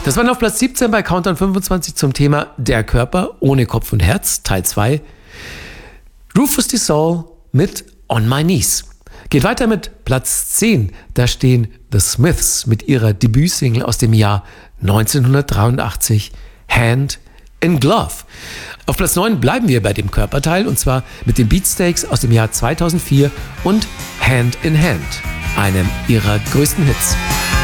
Das war auf Platz 17 bei Countdown 25 zum Thema Der Körper ohne Kopf und Herz, Teil 2. Rufus Du Sol mit On My Knees. Geht weiter mit Platz 10. Da stehen The Smiths mit ihrer Debütsingle aus dem Jahr 1983, Hand in Glove. Auf Platz 9 bleiben wir bei dem Körperteil und zwar mit den Beatsteaks aus dem Jahr 2004 und Hand in Hand, einem ihrer größten Hits.